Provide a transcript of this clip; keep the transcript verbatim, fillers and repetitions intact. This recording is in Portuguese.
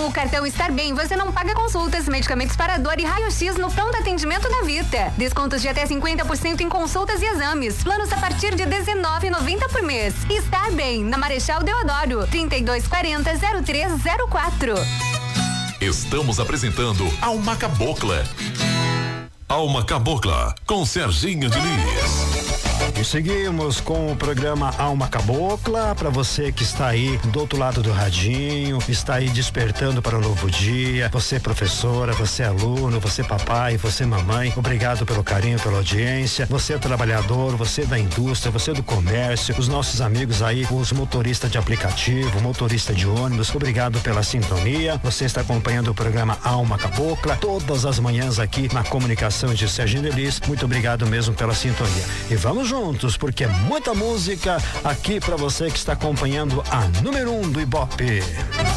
Com o cartão Estar Bem, você não paga consultas, medicamentos para dor e raio-x no pronto atendimento da Vita. Descontos de até cinquenta por cento em consultas e exames. Planos a partir de dezenove reais e noventa centavos por mês. Estar Bem, na Marechal Deodoro, trinta e dois quarenta, zero três zero quatro. Estamos apresentando Alma Cabocla. Alma Cabocla, com Serginho Diniz. E seguimos com o programa Alma Cabocla. Para você que está aí do outro lado do radinho, está aí despertando para um novo dia. Você professora, você aluno, você papai, você mamãe, obrigado pelo carinho, pela audiência. Você trabalhador, você da indústria, você do comércio, os nossos amigos aí, os motoristas de aplicativo, motorista de ônibus, obrigado pela sintonia. Você está acompanhando o programa Alma Cabocla todas as manhãs aqui na comunicação de Serginho Diniz. Muito obrigado mesmo pela sintonia. E vamos juntos, porque é muita música aqui para você que está acompanhando a número um do Ibope.